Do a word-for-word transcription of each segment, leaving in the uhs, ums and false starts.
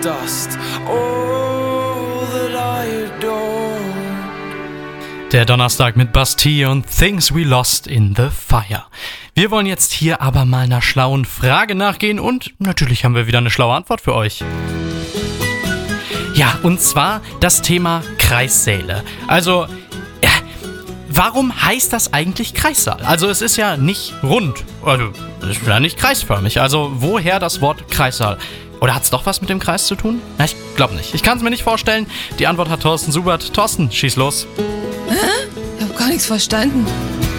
dust, all that I adore. Der Donnerstag mit Bastille und Things We Lost in the Fire. Wir wollen jetzt hier aber mal einer schlauen Frage nachgehen und natürlich haben wir wieder eine schlaue Antwort für euch. Ja, und zwar das Thema Kreissäle. Also, äh, warum heißt das eigentlich Kreissaal? Also es ist ja nicht rund, also es ist ja nicht kreisförmig. Also woher das Wort Kreissaal? Oder hat es doch was mit dem Kreis zu tun? Na, ich glaube nicht. Ich kann es mir nicht vorstellen. Die Antwort hat Thorsten Subert. Thorsten, schieß los. Hä? Ich habe gar nichts verstanden.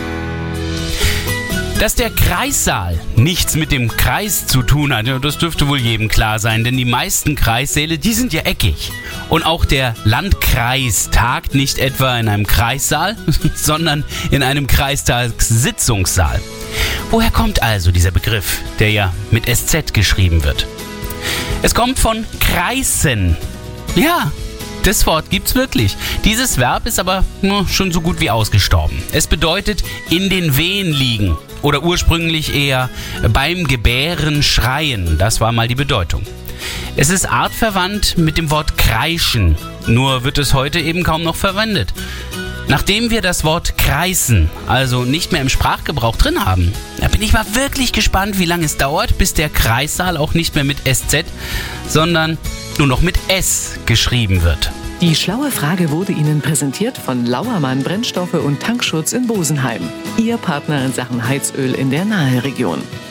Dass der Kreissaal nichts mit dem Kreis zu tun hat, das dürfte wohl jedem klar sein, denn die meisten Kreissäle, die sind ja eckig. Und auch der Landkreis tagt nicht etwa in einem Kreissaal, sondern in einem Kreistagssitzungssaal. Woher kommt also dieser Begriff, der ja mit S Z geschrieben wird? Es kommt von kreisen. Ja, das Wort gibt's wirklich. Dieses Verb ist aber no, schon so gut wie ausgestorben. Es bedeutet in den Wehen liegen oder ursprünglich eher beim Gebären schreien. Das war mal die Bedeutung. Es ist artverwandt mit dem Wort kreischen, nur wird es heute eben kaum noch verwendet. Nachdem wir das Wort kreisen, also nicht mehr im Sprachgebrauch drin haben, da bin ich mal wirklich gespannt, wie lange es dauert, bis der Kreissaal auch nicht mehr mit S Z, sondern nur noch mit S geschrieben wird. Die schlaue Frage wurde Ihnen präsentiert von Lauermann Brennstoffe und Tankschutz in Bosenheim. Ihr Partner in Sachen Heizöl in der Naheregion.